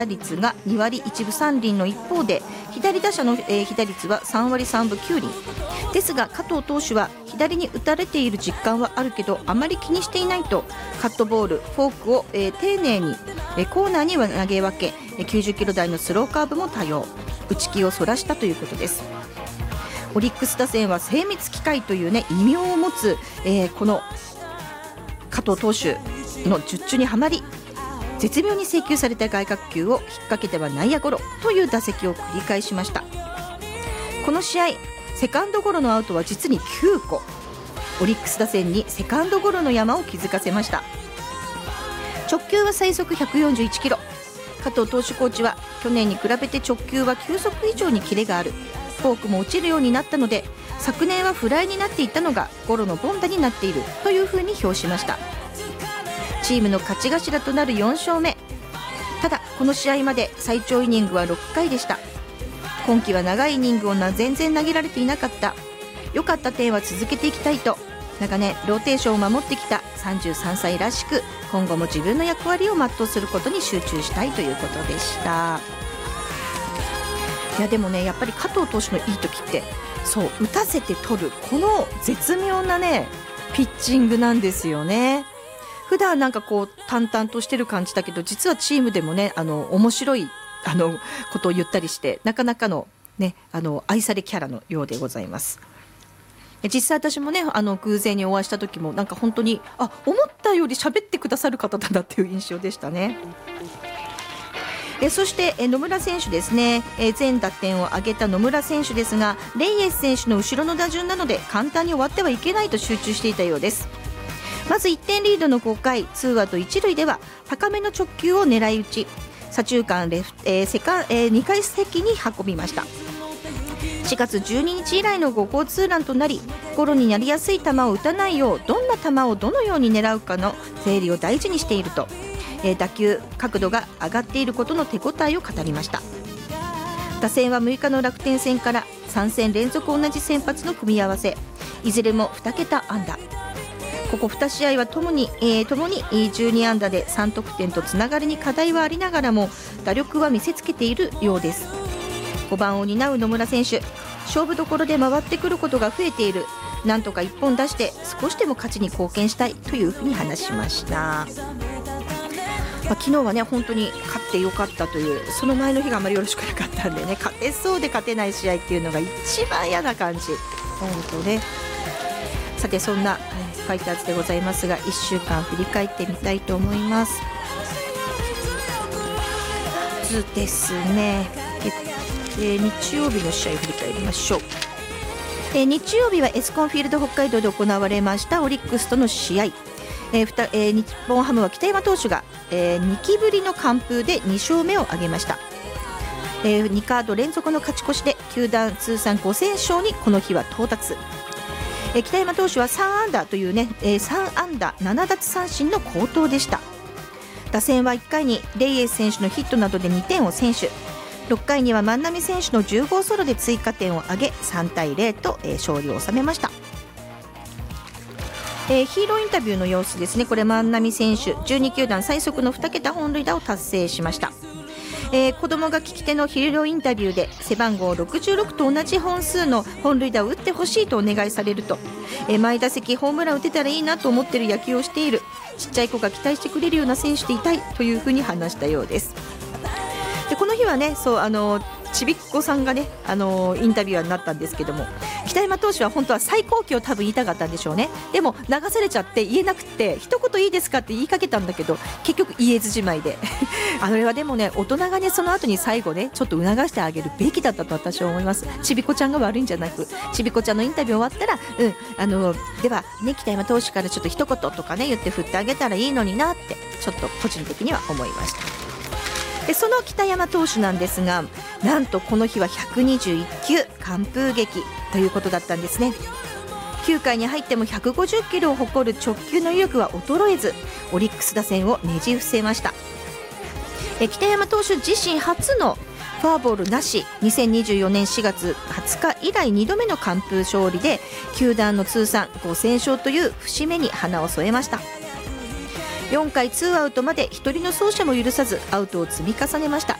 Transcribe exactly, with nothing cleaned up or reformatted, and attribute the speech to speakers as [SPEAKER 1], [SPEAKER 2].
[SPEAKER 1] 率がにわりいちぶさんりんの一方で、左打者の、えー、被打率はさんわりさんぶきゅうりんですが、加藤投手は左に打たれている実感はあるけどあまり気にしていないと、カットボール、フォークを、えー、丁寧に、えー、コーナーには投げ分け、きゅうじゅっキロ台のスローカーブも多用、打ち気をそらしたということです。オリックス打線は精密機械という、ね、異名を持つ、えー、この加藤投手の術中にはまり、絶妙に制球された外角球を引っ掛けては内野ゴロという打席を繰り返しました。この試合、セカンドゴロのアウトは実にきゅうこ、オリックス打線にセカンドゴロの山を築かせました。直球は最速ひゃくよんじゅういちキロ、加藤投手コーチは去年に比べて直球は球速以上にキレがある、フォークも落ちるようになったので、昨年はフライになっていたのがゴロの凡打になっているというふうに評しました。チームの勝ち頭となるよんしょうめ。ただこの試合まで最長イニングはろっかいでした。今季は長いイニングを全然投げられていなかった。良かった点は続けていきたいと、長年ローテーションを守ってきたさんじゅうさんさいらしく、今後も自分の役割を全うすることに集中したいということでした。いやでもね、やっぱり加藤投手のいい時って、そう打たせて取るこの絶妙なねピッチングなんですよね。普段なんかこう淡々としてる感じだけど、実はチームでもね、あの面白いあのことを言ったりして、なかなかのね、あの愛されキャラのようでございます。実際私もね、あの偶然にお会いした時も、なんか本当にあ思ったより喋ってくださる方だなっていう印象でしたね。えそしてえ野村選手ですね、え全打点を挙げた野村選手ですが、レイエス選手の後ろの打順なので簡単に終わってはいけないと集中していたようです。まずいってんリードのごかい、ツーアウトいちるいでは高めの直球を狙い撃ち、左中間レフ、えーセカえー、にかい席に運びました。しがつじゅうににち以来のごごうツーランとなり、ゴロになりやすい球を打たないよう、どんな球をどのように狙うかの整理を大事にしていると、えー、打球角度が上がっていることの手応えを語りました。打線はむいかの楽天戦からさんせんれんぞく同じ先発の組み合わせ、いずれもにけた安打。ここに試合はともに、えー、ともにじゅうにあんだでさんとくてんとつながりに課題はありながらも、打力は見せつけているようです。ごばんを担う野村選手、勝負どころで回ってくることが増えている、なんとかいっぽん出して少しでも勝ちに貢献したいというふうに話しました。まあ、昨日はね本当に勝ってよかったという、その前の日があまりよろしくなかったんでね、勝てそうで勝てない試合っていうのが一番嫌な感じ、本当ね。さてそんなファイターズでございますが、いっしゅうかん振り返ってみたいと思います。まずですね、えー、日曜日の試合を振り返りましょう。えー、日曜日はエスコンフィールド北海道で行われましたオリックスとの試合、えーふたえー、日本ハムは北山投手が、えー、にきぶりの完封でにしょうめを挙げました。えー、にカード連続の勝ち越しで球団通算ごせんしょうにこの日は到達。えー、北山投手はさんあんだというね、えー、さんあんだななだつさんしんの好投でした。打線はいっかいにレイエス選手のヒットなどでにてんを先取、ろっかいには万波選手のじゅうごうソロで追加点を挙げさんたいゼロと、えー、勝利を収めました。えー、ヒーローインタビューの様子ですね。これ万波選手じゅうにきゅうだん最速のにけた本塁打を達成しました。えー、子供が聞き手のヒーローインタビューで背番号ろくじゅうろくと同じ本数の本塁打を打ってほしいとお願いされると、えー、毎打席ホームラン打てたらいいなと思ってる野球をしている、ちっちゃい子が期待してくれるような選手でいたいというふうに話したようです。でこの日はね、そうあのちびっこさんがね、あのインタビュアーになったんですけども、北山投手は本当は最高級を多分言いたかったんでしょうね。でも流されちゃって言えなくて、一言いいですかって言いかけたんだけど結局言えずじまいであれはでもね、大人がねその後に最後ねちょっと促してあげるべきだったと私は思います。ちびっこちゃんが悪いんじゃなく、ちびっこちゃんのインタビュー終わったら、うんあのではね北山投手からちょっと一言とかね言って振ってあげたらいいのになってちょっと個人的には思いました。でその北山投手なんですが、なんとこの日はひゃくにじゅういっきゅう完封劇ということだったんですね。きゅうかいに入ってもひゃくごじゅっキロを誇る直球の威力は衰えず、オリックス打線をねじ伏せました。え北山投手自身初のフォアボールなし、にせんにじゅうよねんしがつはつか以来にどめの完封勝利で球団の通算ごせんしょうという節目に花を添えました。 よんかいツーアウトまでひとりの走者も許さずアウトを積み重ねました。